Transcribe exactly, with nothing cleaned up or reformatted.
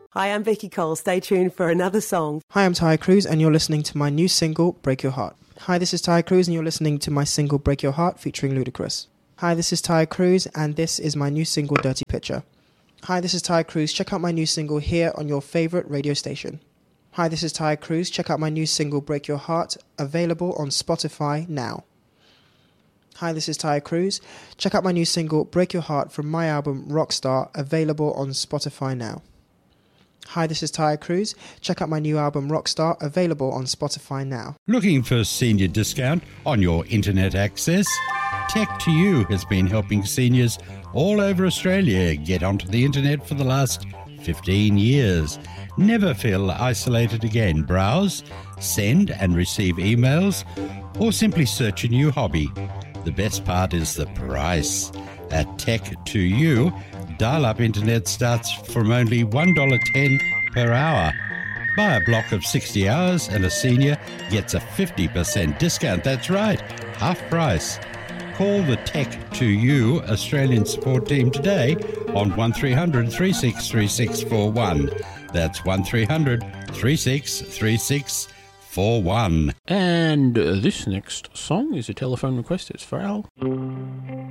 Hi, I'm Vicky Cole. Stay tuned for another song. Hi, I'm Ty Cruz, and you're listening to my new single, Break Your Heart. Hi, this is Ty Cruz, and you're listening to my single, Break Your Heart, featuring Ludacris. Hi, this is Ty Cruz, and this is my new single, Dirty Picture. Hi, this is Ty Cruz. Check out my new single here on your favorite radio station. Hi, this is Ty Cruz. Check out my new single, Break Your Heart, available on Spotify now. Hi, this is Ty Cruz. Check out my new single, Break Your Heart, from my album, Rockstar, available on Spotify now. Hi, this is Ty Cruz. Check out my new album, Rockstar, available on Spotify now. Looking for a senior discount on your internet access? Tech to You has been helping seniors all over Australia get onto the internet for the last fifteen years. Never feel isolated again. Browse, send and receive emails, or simply search a new hobby. The best part is the price. At Tech to You, dial-up internet starts from only one dollar ten per hour. Buy a block of sixty hours and a senior gets a fifty percent discount. That's right, half price. Call the Tech to You Australian support team today on one three hundred, three six three six four one. That's one three hundred, three six three six four one. And uh, this next song is a telephone request. It's for Al.